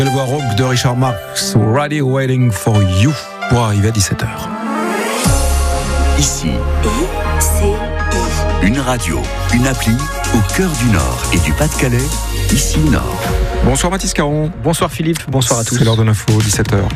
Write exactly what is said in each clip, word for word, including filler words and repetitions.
Belle voix rock de Richard Marx, Ready Waiting for You, pour arriver à dix-sept heures. Ici, une radio, une appli au cœur du Nord et du Pas-de-Calais, ici Nord. Bonsoir Mathis Caron. Bonsoir Philippe, bonsoir à tous. C'est l'heure de l'info, dix-sept heures.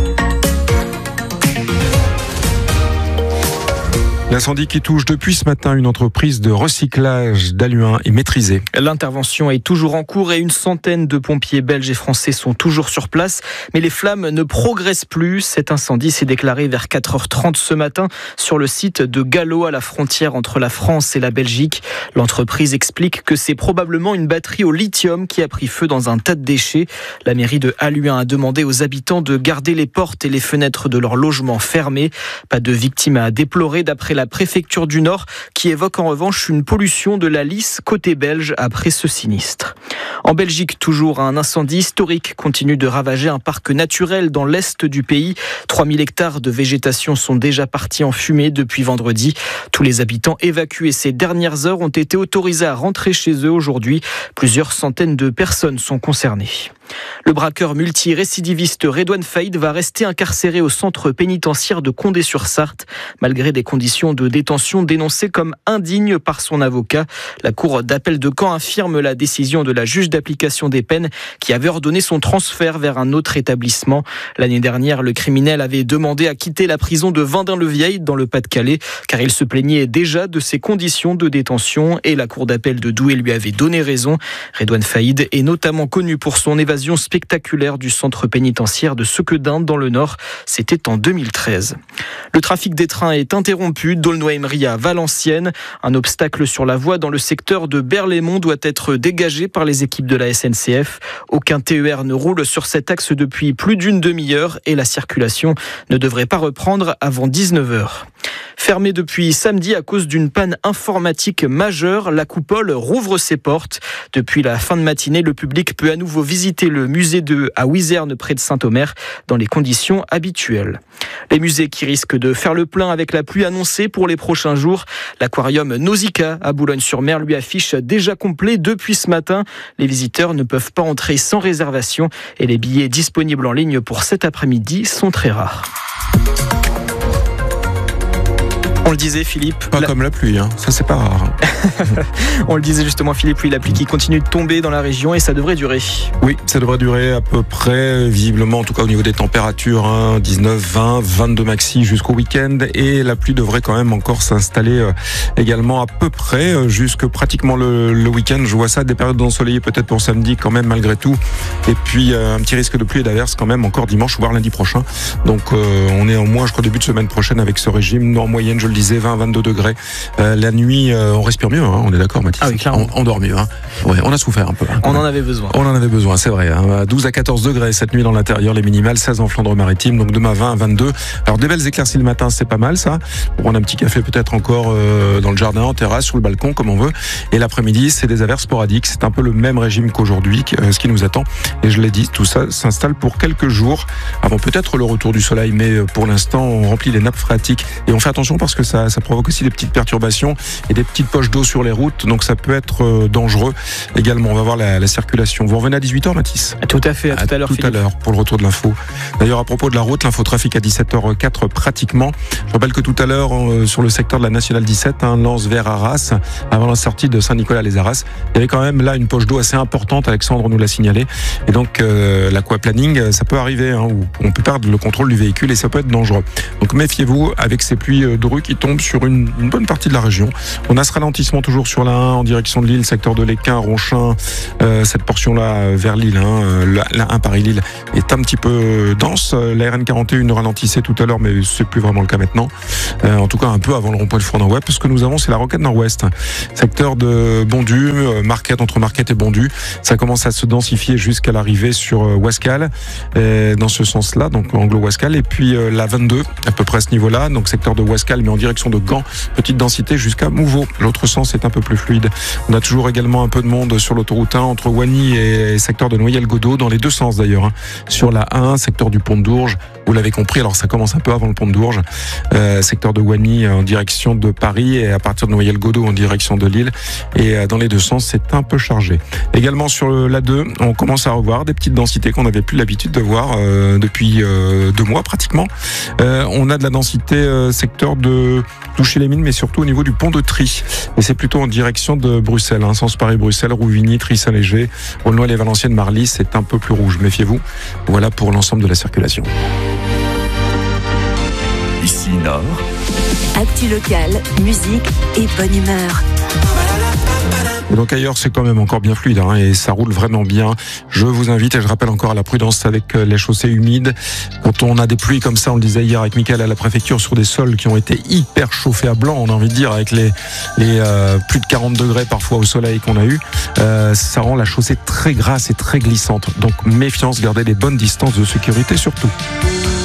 L'incendie qui touche depuis ce matin une entreprise de recyclage d'Halluin est maîtrisé. L'intervention est toujours en cours et une centaine de pompiers belges et français sont toujours sur place. Mais les flammes ne progressent plus. Cet incendie s'est déclaré vers quatre heures trente ce matin sur le site de Gallo à la frontière entre la France et la Belgique. L'entreprise explique que c'est probablement une batterie au lithium qui a pris feu dans un tas de déchets. La mairie de Halluin a demandé aux habitants de garder les portes et les fenêtres de leur logement fermées. Pas de victimes à déplorer d'après la préfecture du Nord, qui évoque en revanche une pollution de la Lys côté belge après ce sinistre. En Belgique, toujours un incendie historique continue de ravager un parc naturel dans l'est du pays. trois mille hectares de végétation sont déjà partis en fumée depuis vendredi. Tous les habitants évacués ces dernières heures ont été autorisés à rentrer chez eux aujourd'hui. Plusieurs centaines de personnes sont concernées. Le braqueur multirécidiviste Redouane Faïd va rester incarcéré au centre pénitentiaire de Condé-sur-Sarthe, malgré des conditions de détention dénoncées comme indignes par son avocat. La cour d'appel de Caen infirme la décision de la juge d'application des peines qui avait ordonné son transfert vers un autre établissement. L'année dernière, le criminel avait demandé à quitter la prison de Vendin-le-Vieil dans le Pas-de-Calais, car il se plaignait déjà de ses conditions de détention et la cour d'appel de Douai lui avait donné raison. Redouane Faïd est notamment connu pour son évasion spectaculaire du centre pénitentiaire de Sequedin dans le Nord. C'était en deux mille treize. Le trafic des trains est interrompu d'Aulnoy-Emery à Valenciennes. Un obstacle sur la voie dans le secteur de Berlaymont doit être dégagé par les équipes de la S N C F. Aucun T E R ne roule sur cet axe depuis plus d'une demi-heure et la circulation ne devrait pas reprendre avant dix-neuf heures. Fermée depuis samedi à cause d'une panne informatique majeure, la coupole rouvre ses portes. Depuis la fin de matinée, le public peut à nouveau visiter le musée de à Wizerne près de Saint-Omer dans les conditions habituelles. Les musées qui risquent de faire le plein avec la pluie annoncée pour les prochains jours. L'aquarium Nausicaa à Boulogne-sur-Mer lui affiche déjà complet depuis ce matin. Les visiteurs ne peuvent pas entrer sans réservation et les billets disponibles en ligne pour cet après-midi sont très rares. On le disait Philippe. Pas la... comme la pluie, hein. Ça c'est pas rare. On le disait justement Philippe, oui, la pluie qui continue de tomber dans la région et ça devrait durer. Oui, ça devrait durer à peu près, visiblement en tout cas au niveau des températures, hein, dix-neuf, vingt, vingt-deux maxi jusqu'au week-end et la pluie devrait quand même encore s'installer euh, également à peu près euh, jusque pratiquement le, le week-end. Je vois ça, des périodes ensoleillées peut-être pour samedi quand même malgré tout et puis euh, un petit risque de pluie et d'averse quand même encore dimanche voire lundi prochain. Donc euh, on est en moins jusqu'au début de semaine prochaine avec ce régime en moyenne, je le disais, vingt à vingt-deux degrés. Euh, la nuit, euh, on respire mieux, hein, on est d'accord Mathis? Ah oui, clairement. On, on dort mieux, hein. Ouais, on a souffert un peu. Hein, on en avait besoin. On en avait besoin, c'est vrai. Hein. douze à quatorze degrés cette nuit dans l'intérieur, les minimales, seize en Flandre-Maritime, donc demain vingt à vingt-deux. Alors des belles éclaircies le matin, c'est pas mal ça. Pour prendre un petit café peut-être encore euh, dans le jardin, en terrasse, sur le balcon, comme on veut. Et l'après-midi, c'est des averses sporadiques. C'est un peu le même régime qu'aujourd'hui, euh, ce qui nous attend. Et je l'ai dit, tout ça s'installe pour quelques jours, avant peut-être le retour du soleil, mais pour l'instant, on remplit les nappes phréatiques. Et on fait attention parce que ça, ça provoque aussi des petites perturbations et des petites poches d'eau sur les routes, donc ça peut être euh, dangereux également. On va voir la, la circulation. Vous revenez à dix-huit heures Mathis? Tout à fait, à, à tout à l'heure. Tout Philippe. à l'heure pour le retour de l'info. D'ailleurs à propos de la route, l'infotrafic à dix-sept heures quatre pratiquement. Je rappelle que tout à l'heure euh, sur le secteur de la Nationale dix-sept, hein, Lens vers Arras, avant la sortie de Saint-Nicolas-les-Arras, il y avait quand même là une poche d'eau assez importante, Alexandre nous l'a signalé, et donc euh, l'aquaplaning, ça peut arriver, hein, où on peut perdre le contrôle du véhicule et ça peut être dangereux. Donc méfiez-vous avec ces pluies de rue qui tombent sur une, une bonne partie de la région. On a ce ralentissement toujours sur la un en direction de Lille, secteur de l'Équin, Ronchin, euh, cette portion-là vers Lille, hein, la, la un Paris-Lille est un petit peu dense. La R N quarante et un ralentissait tout à l'heure, mais c'est plus vraiment le cas maintenant. Euh, en tout cas, un peu avant le rond-point de Fournois. Ce que nous avons, c'est la Roquette Nord-Ouest, secteur de Bondu, Marquette, entre Marquette et Bondu. Ça commence à se densifier jusqu'à l'arrivée sur Ouascal. Et dans ce sens-là, dans donc Anglo-Wascal, et puis euh, la vingt-deux, à peu près à ce niveau-là, donc secteur de Wascal, mais en direction de Gand, petite densité jusqu'à Mouveau. L'autre sens est un peu plus fluide. On a toujours également un peu de monde sur l'autoroute un entre Wagny et secteur de Noyelles-Godault, dans les deux sens d'ailleurs, hein. Sur la un, secteur du Pont de Dourges, vous l'avez compris, alors ça commence un peu avant le Pont de Dourges, euh, secteur de Wagny en direction de Paris et à partir de Noyelles-Godault en direction de Lille, et euh, dans les deux sens c'est un peu chargé. Également sur l'A deux, on commence à revoir des petites densités qu'on n'avait plus l'habitude de voir euh, depuis euh, deux mois pratiquement. Euh, on a de la densité euh, secteur de Toucher-les-Mines, mais surtout au niveau du pont de Trie. Et c'est plutôt en direction de Bruxelles, hein, sens Paris-Bruxelles, Rouvigny, Trie-Saint-Léger, Aulnoy-les-Valenciennes, Marly, c'est un peu plus rouge. Méfiez-vous. Voilà pour l'ensemble de la circulation. Ici Nord. Actu locale, musique et bonne humeur. Et donc ailleurs, c'est quand même encore bien fluide, hein, et ça roule vraiment bien. Je vous invite, et je rappelle encore à la prudence avec les chaussées humides. Quand on a des pluies comme ça, on le disait hier avec Mickaël à la préfecture, sur des sols qui ont été hyper chauffés à blanc, on a envie de dire, avec les, les euh, plus de quarante degrés parfois au soleil qu'on a eu, euh, ça rend la chaussée très grasse et très glissante. Donc méfiance, gardez les bonnes distances de sécurité surtout.